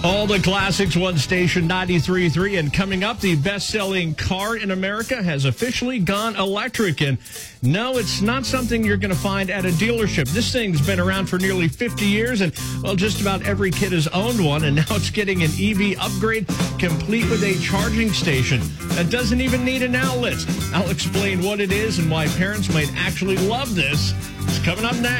All the classics, one station, 93.3. And coming up, the best-selling car in America has officially gone electric. And no, it's not something you're going to find at a dealership. This thing's been around for nearly 50 years, and, well, just about every kid has owned one. And now it's getting an EV upgrade complete with a charging station that doesn't even need an outlet. I'll explain what it is and why parents might actually love this. It's coming up next.